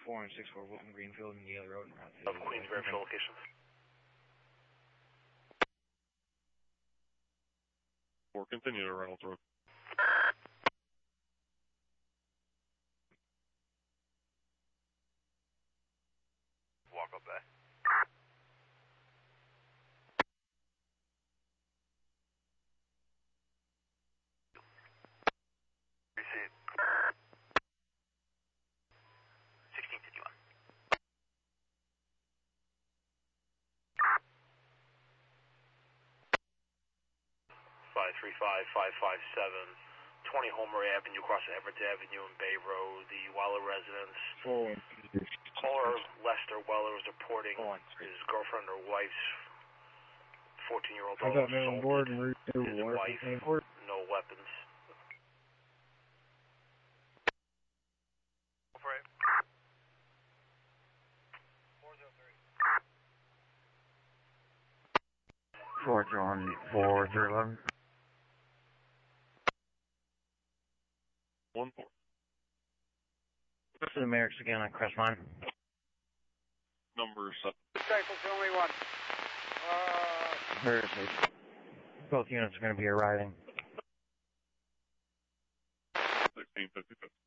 464 Wilton Greenfield and Yale Road. Queensbury for location. 4, continue to Reynolds Road. Walk up there. Receive. 1651. 535-557, 20 Homer Avenue, across Everett Avenue and Bay Road, the Weller residence. Caller Lester Weller is reporting his girlfriend or wife's 14-year-old daughter assaulted his wife, no weapons. Right. 403. 4 John 411. 1-4. This is Merrick's again on Crestline. Number 7. Cycle to only one. Both units are going to be arriving. 1655.